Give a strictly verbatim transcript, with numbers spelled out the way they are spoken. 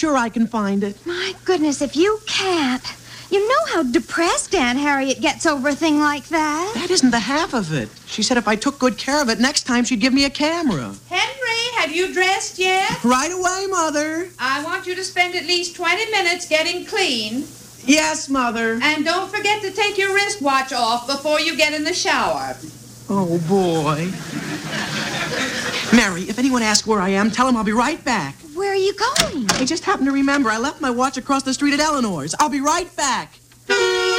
sure I can find it. My goodness, if you can't. You know how depressed Aunt Harriet gets over a thing like that. That isn't the half of it. She said if I took good care of it, next time she'd give me a camera. Henry, have you dressed yet? Right away, Mother. I want you to spend at least twenty minutes getting clean. Yes, Mother. And don't forget to take your wristwatch off before you get in the shower. Oh, boy. Mary, if anyone asks where I am, tell them I'll be right back. Where are you going? I just happened to remember I left my watch across the street at Eleanor's. I'll be right back.